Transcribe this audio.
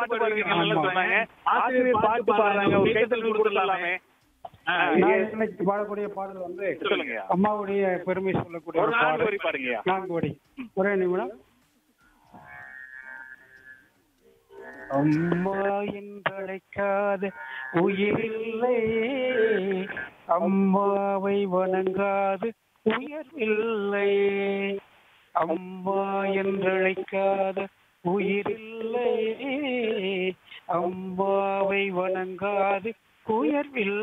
பாடுவீங்க நல்லா ஆமா. சொன்னாங்க. ஆசிரியர் பாட்டு பாடுறாங்க, ஒரு கைத்தல் கொடுத்துடலாமே. நான் இன்னைக்கு பாடக்கூடிய பாடல் வந்து சொல்லுங்க. அம்மாவுடைய பெருமை சொல்லக்கூடிய ஒரு ஒரு 4 பாடல். வரி பாடுங்கய்யா. 4 வரி. ஒரே நிமிடம். அம்மா என்றழைக்காத உயிரில்லை, அம்மாவை வணங்காது உயர்வில்லை. அம்மா என்றழைக்காத உயிரில்லை, அம்மாவை வணங்காது உயர்வில்லை.